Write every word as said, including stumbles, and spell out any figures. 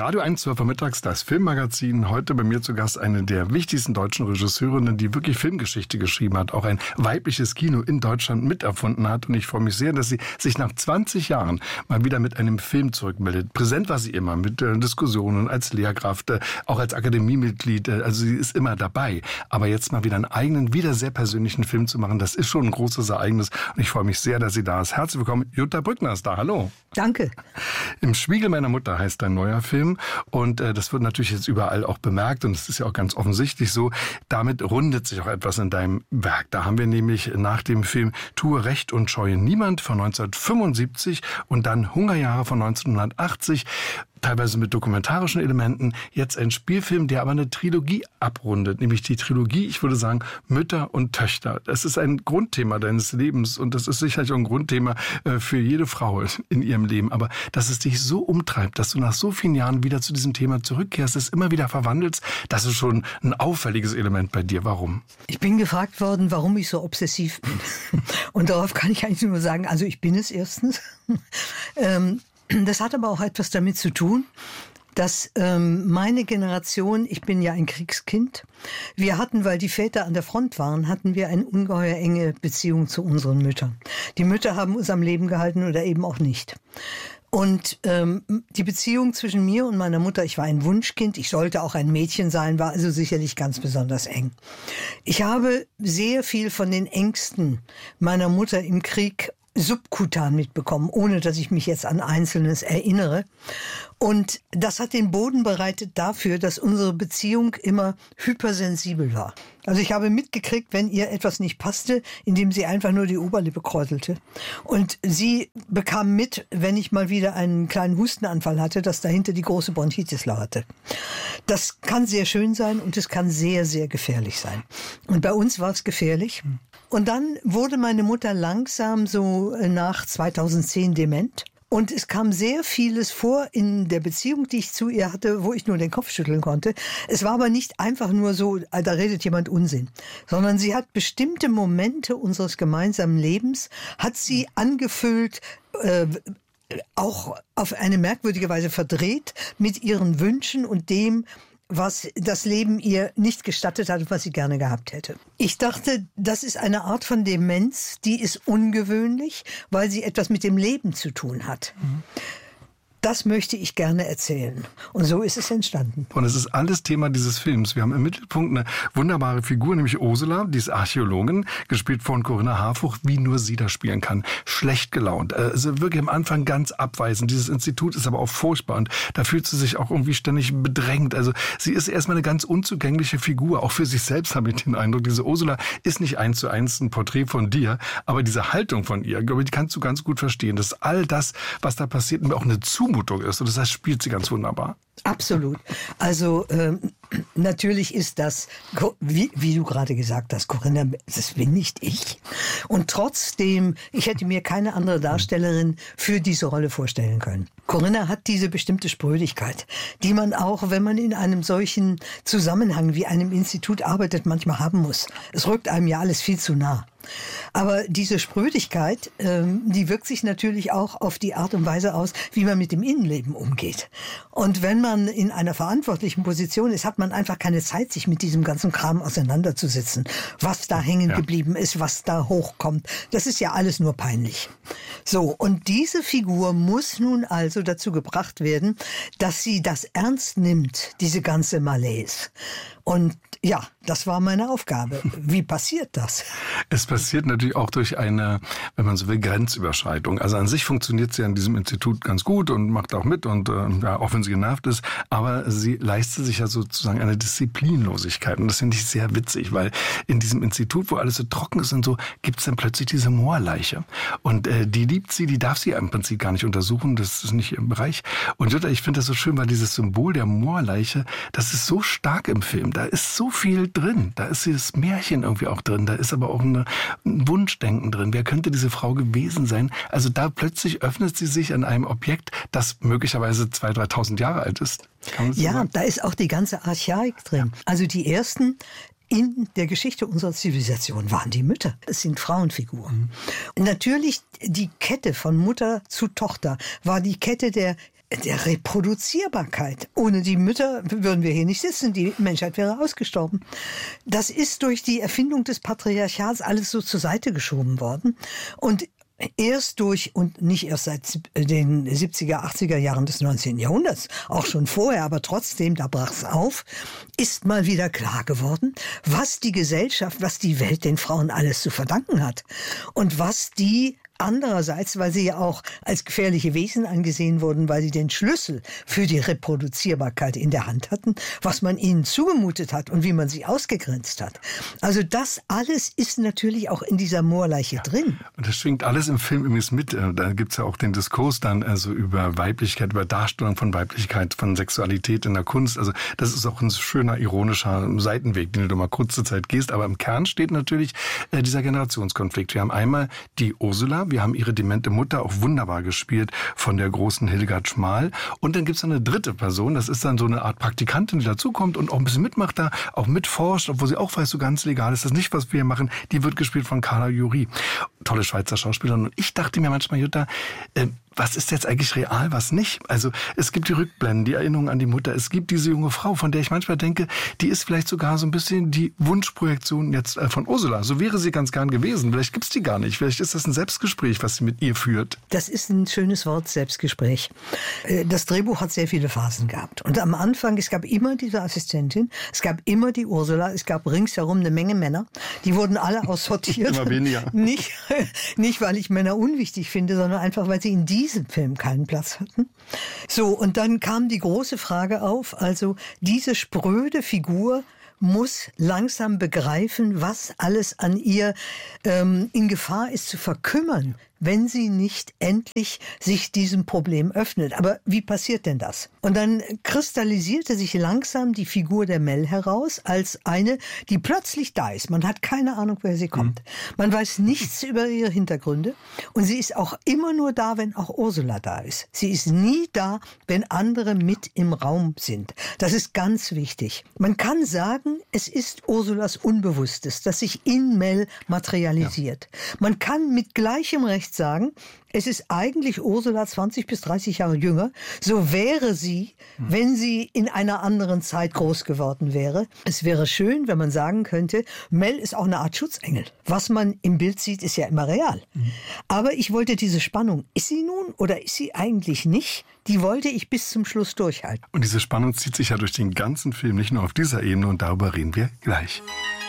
Radio eins, zwölf Uhr mittags, das Filmmagazin. Heute bei mir zu Gast eine der wichtigsten deutschen Regisseurinnen, die wirklich Filmgeschichte geschrieben hat, auch ein weibliches Kino in Deutschland miterfunden hat. Und ich freue mich sehr, dass sie sich nach zwanzig Jahren mal wieder mit einem Film zurückmeldet. Präsent war sie immer mit äh, Diskussionen als Lehrkraft, äh, auch als Akademiemitglied. Äh, also sie ist immer dabei. Aber jetzt mal wieder einen eigenen, wieder sehr persönlichen Film zu machen, das ist schon ein großes Ereignis. Und ich freue mich sehr, dass sie da ist. Herzlich willkommen, Jutta Brückner ist da. Hallo. Danke. Im Spiegel meiner Mutter heißt dein neuer Film. Und äh, das wird natürlich jetzt überall auch bemerkt. Und es ist ja auch ganz offensichtlich so. Damit rundet sich auch etwas in deinem Werk. Da haben wir nämlich nach dem Film Tue Recht und scheue niemand von neunzehnhundertfünfundsiebzig und dann Hungerjahre von neunzehnhundertachtzig, teilweise mit dokumentarischen Elementen, jetzt ein Spielfilm, der aber eine Trilogie abrundet, nämlich die Trilogie, ich würde sagen, Mütter und Töchter. Das ist ein Grundthema deines Lebens und das ist sicherlich auch ein Grundthema für jede Frau in ihrem Leben. Aber dass es dich so umtreibt, dass du nach so vielen Jahren wieder zu diesem Thema zurückkehrst, es immer wieder verwandelst, das ist schon ein auffälliges Element bei dir. Warum? Ich bin gefragt worden, warum ich so obsessiv bin. Und darauf kann ich eigentlich nur sagen, also ich bin es erstens. ähm, Das hat aber auch etwas damit zu tun, dass ähm, meine Generation, ich bin ja ein Kriegskind, wir hatten, weil die Väter an der Front waren, hatten wir eine ungeheuer enge Beziehung zu unseren Müttern. Die Mütter haben uns am Leben gehalten oder eben auch nicht. Und ähm, die Beziehung zwischen mir und meiner Mutter, ich war ein Wunschkind, ich sollte auch ein Mädchen sein, war also sicherlich ganz besonders eng. Ich habe sehr viel von den Ängsten meiner Mutter im Krieg subkutan mitbekommen, ohne dass ich mich jetzt an Einzelnes erinnere. Und das hat den Boden bereitet dafür, dass unsere Beziehung immer hypersensibel war. Also ich habe mitgekriegt, wenn ihr etwas nicht passte, indem sie einfach nur die Oberlippe kräuselte. Und sie bekam mit, wenn ich mal wieder einen kleinen Hustenanfall hatte, dass dahinter die große Bronchitis lauerte. Das kann sehr schön sein und es kann sehr, sehr gefährlich sein. Und bei uns war es gefährlich. Und dann wurde meine Mutter langsam so nach zweitausendzehn dement. Und es kam sehr vieles vor in der Beziehung, die ich zu ihr hatte, wo ich nur den Kopf schütteln konnte. Es war aber nicht einfach nur so, da redet jemand Unsinn, sondern sie hat bestimmte Momente unseres gemeinsamen Lebens, hat sie angefüllt, äh, auch auf eine merkwürdige Weise verdreht mit ihren Wünschen und dem, was das Leben ihr nicht gestattet hat und was sie gerne gehabt hätte. Ich dachte, das ist eine Art von Demenz, die ist ungewöhnlich, weil sie etwas mit dem Leben zu tun hat. Mhm. Das möchte ich gerne erzählen. Und so ist es entstanden. Und es ist alles Thema dieses Films. Wir haben im Mittelpunkt eine wunderbare Figur, nämlich Ursula, die ist Archäologin, gespielt von Corinna Harfouch, wie nur sie das spielen kann. Schlecht gelaunt. Also wirklich am Anfang ganz abweisend. Dieses Institut ist aber auch furchtbar und da fühlt sie sich auch irgendwie ständig bedrängt. Also sie ist erstmal eine ganz unzugängliche Figur. Auch für sich selbst habe ich den Eindruck, diese Ursula ist nicht eins zu eins ein Porträt von dir, aber diese Haltung von ihr, glaube ich, die kannst du ganz gut verstehen. Dass all das, was da passiert, auch eine Zumutung ist. Und das spielt sie ganz wunderbar. Absolut. Also ähm, natürlich ist das, wie, wie du gerade gesagt hast, Corinna, das bin nicht ich. Und trotzdem, ich hätte mir keine andere Darstellerin für diese Rolle vorstellen können. Corinna hat diese bestimmte Sprödigkeit, die man auch, wenn man in einem solchen Zusammenhang wie einem Institut arbeitet, manchmal haben muss. Es rückt einem ja alles viel zu nah. Aber diese Sprödigkeit, ähm, die wirkt sich natürlich auch auf die Art und Weise aus, wie man mit dem Innenleben umgeht. Und wenn man in einer verantwortlichen Position ist, hat man einfach keine Zeit, sich mit diesem ganzen Kram auseinanderzusetzen. Was da hängen ja. geblieben ist, was da hochkommt, das ist ja alles nur peinlich. So, und diese Figur muss nun also dazu gebracht werden, dass sie das ernst nimmt, diese ganze Malaise. Und ja, das war meine Aufgabe. Wie passiert das? Es passiert natürlich auch durch eine, wenn man so will, Grenzüberschreitung. Also an sich funktioniert sie an diesem Institut ganz gut und macht auch mit und äh, ja, auch wenn sie genervt ist, aber sie leistet sich ja sozusagen eine Disziplinlosigkeit und das finde ich sehr witzig, weil in diesem Institut, wo alles so trocken ist und so, gibt es dann plötzlich diese Moorleiche und äh, die liebt sie, die darf sie im Prinzip gar nicht untersuchen, das ist nicht ihr Bereich. Und Jutta, ich finde das so schön, weil dieses Symbol der Moorleiche, das ist so stark im Film, da ist so viel drin, da ist dieses Märchen irgendwie auch drin, da ist aber auch eine, ein Wunschdenken drin. Wer könnte diese Frau gewesen sein? Also da plötzlich öffnet sie sich an einem Objekt, das möglicherweise zweitausend, dreitausend Jahre alt ist. Ja, sagen? Da ist auch die ganze Archaik drin. Ja. Also die ersten in der Geschichte unserer Zivilisation waren die Mütter. Es sind Frauenfiguren. Mhm. Natürlich, die Kette von Mutter zu Tochter war die Kette der der Reproduzierbarkeit. Ohne die Mütter würden wir hier nicht sitzen, die Menschheit wäre ausgestorben. Das ist durch die Erfindung des Patriarchats alles so zur Seite geschoben worden. Und erst durch, und nicht erst seit den siebziger, achtziger Jahren des neunzehnten Jahrhunderts, auch schon vorher, aber trotzdem, da brach es auf, ist mal wieder klar geworden, was die Gesellschaft, was die Welt den Frauen alles zu verdanken hat. Und was die andererseits, weil sie ja auch als gefährliche Wesen angesehen wurden, weil sie den Schlüssel für die Reproduzierbarkeit in der Hand hatten, was man ihnen zugemutet hat und wie man sie ausgegrenzt hat. Also das alles ist natürlich auch in dieser Moorleiche ja. drin. Und das schwingt alles im Film übrigens mit. Da gibt's ja auch den Diskurs dann also über Weiblichkeit, über Darstellung von Weiblichkeit, von Sexualität in der Kunst. Also das ist auch ein schöner, ironischer Seitenweg, den du mal kurze Zeit gehst. Aber im Kern steht natürlich äh, dieser Generationskonflikt. Wir haben einmal die Ursula, wir haben ihre demente Mutter, auch wunderbar gespielt von der großen Hildegard Schmal. Und dann gibt es eine dritte Person, das ist dann so eine Art Praktikantin, die dazukommt und auch ein bisschen mitmacht da, auch mitforscht, obwohl sie auch weiß, so ganz legal ist das nicht, was wir hier machen. Die wird gespielt von Carla Juri. Tolle Schweizer Schauspielerin. Und ich dachte mir manchmal, Jutta, äh, was ist jetzt eigentlich real, was nicht? Also es gibt die Rückblenden, die Erinnerungen an die Mutter. Es gibt diese junge Frau, von der ich manchmal denke, die ist vielleicht sogar so ein bisschen die Wunschprojektion jetzt von Ursula. So wäre sie ganz gern gewesen. Vielleicht gibt's die gar nicht. Vielleicht ist das ein Selbstgespräch, was sie mit ihr führt. Das ist ein schönes Wort, Selbstgespräch. Das Drehbuch hat sehr viele Phasen gehabt. Und am Anfang, es gab immer diese Assistentin, es gab immer die Ursula, es gab ringsherum eine Menge Männer. Die wurden alle aussortiert. Immer weniger. Nicht, nicht, weil ich Männer unwichtig finde, sondern einfach, weil sie in die diesem Film keinen Platz hatten. So, und dann kam die große Frage auf, also diese spröde Figur muss langsam begreifen, was alles an ihr ähm, in Gefahr ist zu verkümmern, wenn sie nicht endlich sich diesem Problem öffnet. Aber wie passiert denn das? Und dann kristallisierte sich langsam die Figur der Mel heraus als eine, die plötzlich da ist. Man hat keine Ahnung, woher sie kommt. Mhm. Man weiß nichts über ihre Hintergründe. Und sie ist auch immer nur da, wenn auch Ursula da ist. Sie ist nie da, wenn andere mit im Raum sind. Das ist ganz wichtig. Man kann sagen, es ist Ursulas Unbewusstes, das sich in Mel materialisiert. Ja. Man kann mit gleichem Recht sagen, es ist eigentlich Ursula zwanzig bis dreißig Jahre jünger. So wäre sie, hm. wenn sie in einer anderen Zeit groß geworden wäre. Es wäre schön, wenn man sagen könnte, Mel ist auch eine Art Schutzengel. Was man im Bild sieht, ist ja immer real. Hm. Aber ich wollte diese Spannung, ist sie nun oder ist sie eigentlich nicht, die wollte ich bis zum Schluss durchhalten. Und diese Spannung zieht sich ja durch den ganzen Film, nicht nur auf dieser Ebene, und darüber reden wir gleich.